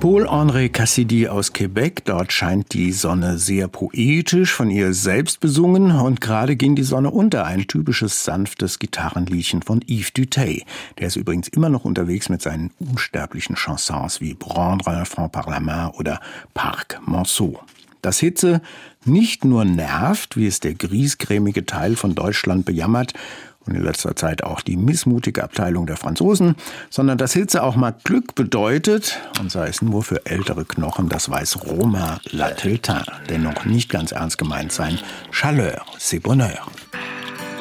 Paul-André Cassidy aus Quebec. Dort scheint die Sonne sehr poetisch, von ihr selbst besungen. Und gerade ging die Sonne unter. Ein typisches, sanftes Gitarrenliedchen von Yves Duteil. Der ist übrigens immer noch unterwegs mit seinen unsterblichen Chansons wie Prendre un enfant par la main oder Parc Monceau. Dass Hitze nicht nur nervt, wie es der griesgrämige Teil von Deutschland bejammert, und in letzter Zeit auch die missmutige Abteilung der Franzosen, sondern dass Hitze auch mal Glück bedeutet, und sei es nur für ältere Knochen, das weiß Romain Lateltin, dennoch nicht ganz ernst gemeint sein. Chaleur, c'est bonheur.